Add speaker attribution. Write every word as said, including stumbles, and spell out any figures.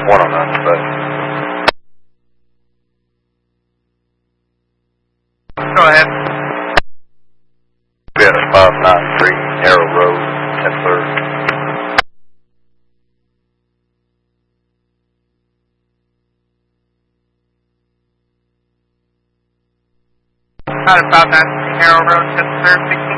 Speaker 1: one on nine, but...
Speaker 2: Go ahead.
Speaker 1: We had a five nine three Narrow Road, ten third.
Speaker 2: Got it, five nine three Narrow Road, ten third.